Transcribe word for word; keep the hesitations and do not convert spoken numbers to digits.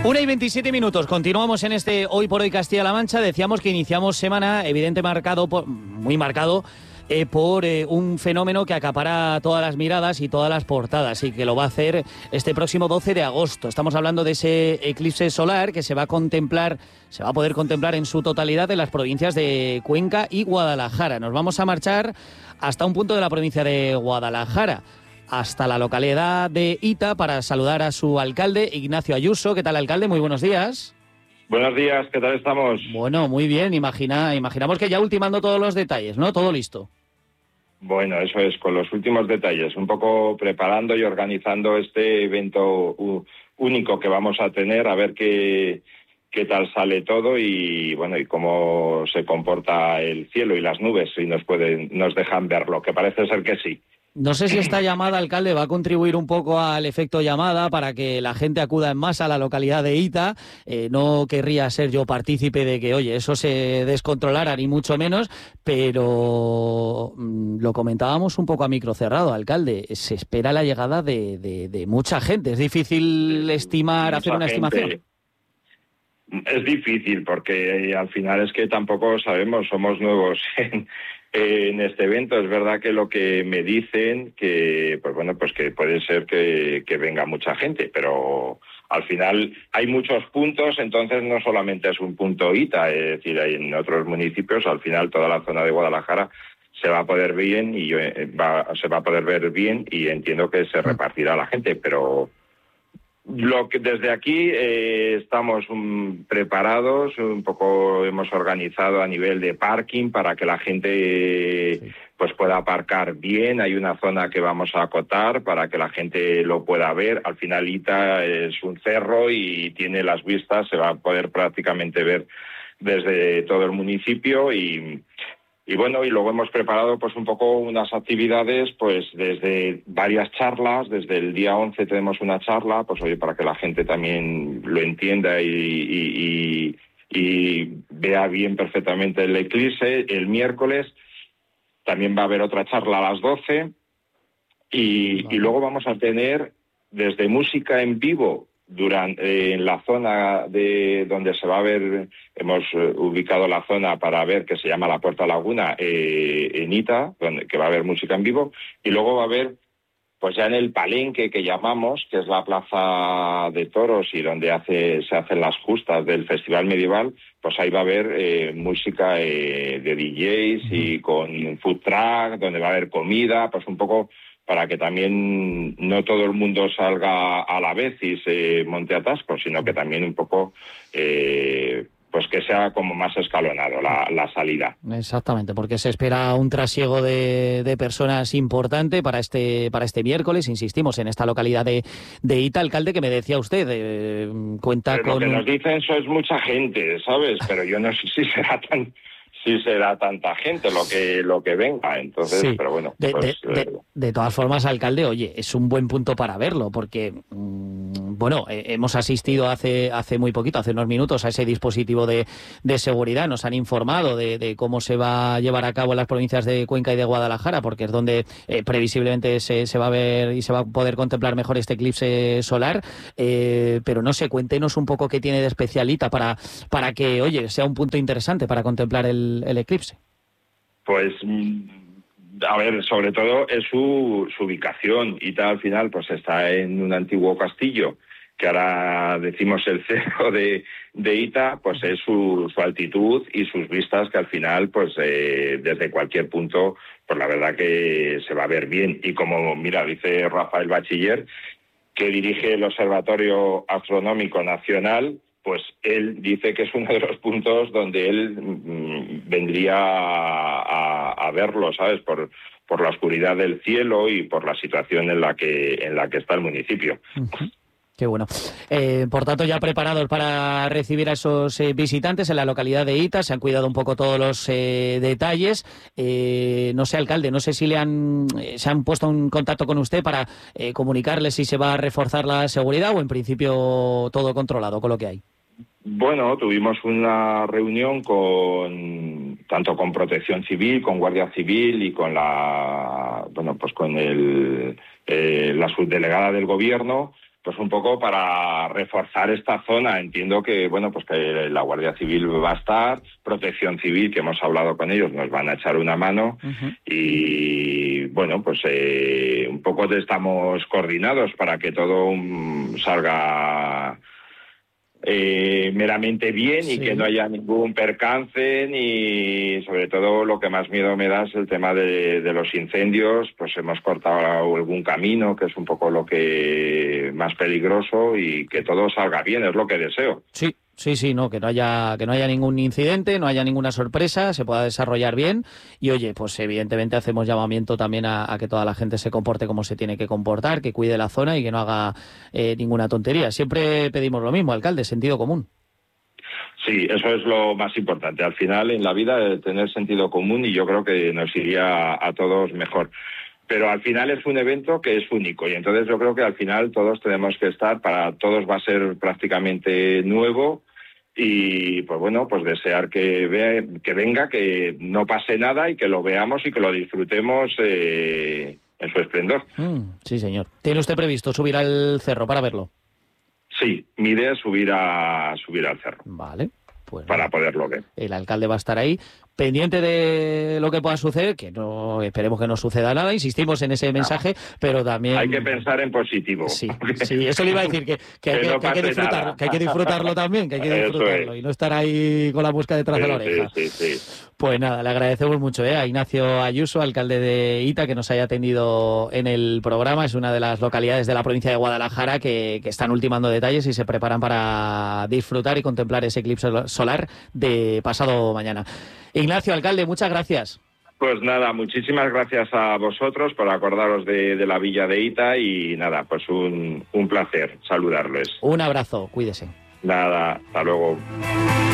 Una y veintisiete minutos, continuamos en este Hoy por Hoy Castilla-La Mancha. Decíamos que iniciamos semana, evidente marcado, por, muy marcado, eh, por eh, un fenómeno que acapara todas las miradas y todas las portadas y que lo va a hacer este próximo doce de agosto. Estamos hablando de ese eclipse solar que se va a contemplar, se va a poder contemplar en su totalidad en las provincias de Cuenca y Guadalajara. Nos vamos a marchar hasta un punto de la provincia de Guadalajara, hasta la localidad de Hita, para saludar a su alcalde, Ignacio Ayuso. ¿Qué tal, alcalde? Muy buenos días. Buenos días, ¿qué tal estamos? Bueno, muy bien. Imagina, imaginamos que ya ultimando todos los detalles, ¿no? Todo listo. Bueno, eso es, con los últimos detalles, un poco preparando y organizando este evento único que vamos a tener, a ver qué, qué tal sale todo y bueno, y cómo se comporta el cielo y las nubes, si nos pueden, nos dejan verlo, que parece ser que sí. No sé si esta llamada, alcalde, va a contribuir un poco al efecto llamada para que la gente acuda en masa a la localidad de Hita. Eh, no querría ser yo partícipe de que, oye, eso se descontrolara, ni mucho menos, pero mmm, lo comentábamos un poco a micro cerrado, alcalde. Se espera la llegada de, de, de mucha gente. ¿Es difícil estimar, mucha hacer una gente. estimación? Es difícil porque al final es que tampoco sabemos, somos nuevos en, en este evento. Es verdad que lo que me dicen, que pues bueno, pues que puede ser que, que venga mucha gente, pero al final hay muchos puntos, entonces no solamente es un punto Hita, es decir, hay en otros municipios, al final toda la zona de Guadalajara se va a poder bien y va, se va a poder ver bien y entiendo que se repartirá la gente, pero lo que desde aquí eh, estamos um, preparados, un poco hemos organizado a nivel de parking para que la gente eh, pues pueda aparcar bien. Hay una zona que vamos a acotar para que la gente lo pueda ver. Al final Hita es un cerro y tiene las vistas, se va a poder prácticamente ver desde todo el municipio y Y bueno, y luego hemos preparado pues un poco unas actividades, pues desde varias charlas, desde el día once tenemos una charla, pues oye, para que la gente también lo entienda y, y, y, y vea bien perfectamente el eclipse. El miércoles también va a haber otra charla a las doce y, vale. y luego vamos a tener desde música en vivo durante eh, en la zona de donde se va a ver, hemos eh, ubicado la zona para ver, que se llama la Puerta Laguna, eh, en Hita, donde que va a haber música en vivo, y luego va a haber, pues ya en el palenque que llamamos, que es la plaza de toros y donde hace se hacen las justas del Festival Medieval, pues ahí va a haber eh, música eh, de D Js y con food truck, donde va a haber comida, pues un poco para que también no todo el mundo salga a la vez y se monte atasco, sino que también un poco, eh, pues que sea como más escalonado la, la salida. Exactamente, porque se espera un trasiego de, de personas importante para este para este miércoles, insistimos, en esta localidad de, de Hita. Alcalde, que me decía usted, eh, cuenta Pero con... Lo que nos dicen eso es mucha gente, ¿sabes? Pero yo no sé si será tan... sí será tanta gente lo que lo que venga, entonces, sí. Pero bueno. De, pues, de, de, de todas formas, alcalde, oye, es un buen punto para verlo, porque, mmm, bueno, eh, hemos asistido hace hace muy poquito, hace unos minutos, a ese dispositivo de, de seguridad. Nos han informado de, de cómo se va a llevar a cabo en las provincias de Cuenca y de Guadalajara, porque es donde eh, previsiblemente se, se va a ver y se va a poder contemplar mejor este eclipse solar. Eh, pero no sé, cuéntenos un poco qué tiene de especial Hita para, para que, oye, sea un punto interesante para contemplar el el eclipse. Pues a ver, sobre todo es su, su ubicación. Hita al final pues está en un antiguo castillo que ahora decimos el cerro de, de Hita, pues es su, su altitud y sus vistas, que al final pues eh, desde cualquier punto pues la verdad que se va a ver bien. Y como mira, dice Rafael Bachiller, que dirige el Observatorio Astronómico Nacional, pues él dice que es uno de los puntos donde él mmm, vendría a, a, a verlo, ¿sabes? Por, por la oscuridad del cielo y por la situación en la que en la que está el municipio. Uh-huh. Qué bueno. Eh, por tanto, ya preparados para recibir a esos eh, visitantes en la localidad de Hita. Se han cuidado un poco todos los eh, detalles. Eh, no sé, alcalde, no sé si le han eh, se han puesto en contacto con usted para eh, comunicarle si se va a reforzar la seguridad o en principio todo controlado con lo que hay. Bueno, tuvimos una reunión con tanto con Protección Civil, con Guardia Civil y con la bueno, pues con el eh, la subdelegada del Gobierno, pues un poco para reforzar esta zona. Entiendo que, bueno, pues que la Guardia Civil va a estar, Protección Civil, que hemos hablado con ellos, nos van a echar una mano. Uh-huh. Y, bueno, pues eh, un poco estamos coordinados para que todo um, salga eh, meramente bien, sí, y que no haya ningún percance, ni sobre todo lo que más miedo me da es el tema de, de los incendios. Pues hemos cortado algún camino, que es un poco lo que más peligroso, y que todo salga bien, es lo que deseo. Sí. Sí, sí, no, que no haya que no haya ningún incidente, no haya ninguna sorpresa, se pueda desarrollar bien. Y oye, pues evidentemente hacemos llamamiento también a, a que toda la gente se comporte como se tiene que comportar, que cuide la zona y que no haga eh, ninguna tontería. Siempre pedimos lo mismo, alcalde, sentido común. Sí, eso es lo más importante. Al final, en la vida, tener sentido común, y yo creo que nos iría a, a todos mejor. Pero al final es un evento que es único, y entonces yo creo que al final todos tenemos que estar, para todos va a ser prácticamente nuevo, y pues bueno, pues desear que, vea, que venga, que no pase nada y que lo veamos y que lo disfrutemos eh, en su esplendor. Mm, sí, señor. ¿Tiene usted previsto subir al cerro para verlo? Sí, mi idea es subir, a, subir al cerro. Vale. Pues para poderlo ver. El alcalde va a estar ahí, pendiente de lo que pueda suceder, que no esperemos que no suceda nada, insistimos en ese mensaje, no, pero también... Hay que pensar en positivo. Sí, sí, eso le iba a decir, que, que, hay, que, no que, hay, que, disfrutar, que hay que disfrutarlo también, que hay que disfrutarlo es. Y no estar ahí con la mosca detrás sí, de la oreja. Sí, sí, sí. Pues nada, le agradecemos mucho ¿eh? a Ignacio Ayuso, alcalde de Hita, que nos haya atendido en el programa. Es una de las localidades de la provincia de Guadalajara que, que están ultimando detalles y se preparan para disfrutar y contemplar ese eclipse solar de pasado mañana. Ignacio, alcalde, muchas gracias. Pues nada, muchísimas gracias a vosotros por acordaros de, de la villa de Hita, y nada, pues un, un placer saludarles. Un abrazo, cuídese. Nada, hasta luego.